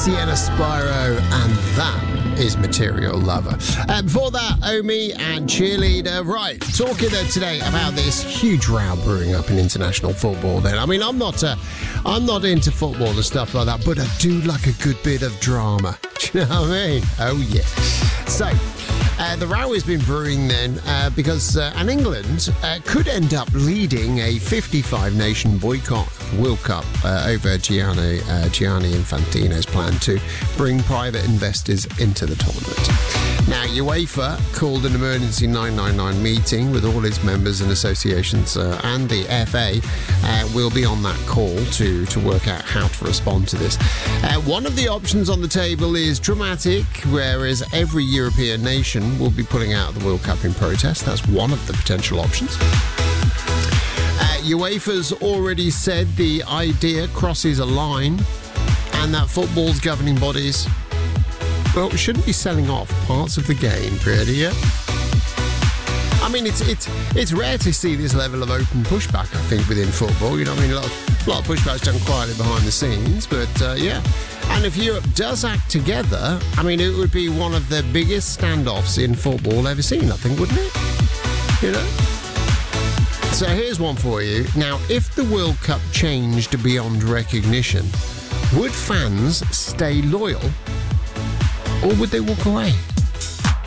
Sienna Spyro, and that is Material Lover. Before that, Omi and Cheerleader. Right, talking today about this huge row brewing up in international football. Then, I mean, I'm not into football and stuff like that, but I do like a good bit of drama. Do you know what I mean? Oh yeah. So, the row has been brewing then because England could end up leading a 55-nation boycott World Cup over Gianni Infantino's plan to bring private investors into the tournament. Now, UEFA called an emergency 999 meeting with all its members and associations, and the FA will be on that call to work out how to respond to this. One of the options on the table is dramatic, whereas every European nation will be pulling out of the World Cup in protest. That's one of the potential options. UEFA's already said the idea crosses a line and that football's governing bodies, well, shouldn't be selling off parts of the game, really, yeah? I mean, it's rare to see this level of open pushback, I think, within football. You know what I mean? A lot of pushback's done quietly behind the scenes, but, yeah. And if Europe does act together, I mean, it would be one of the biggest standoffs in football ever seen, I think, wouldn't it? You know? So here's one for you. Now, if the World Cup changed beyond recognition, would fans stay loyal or would they walk away?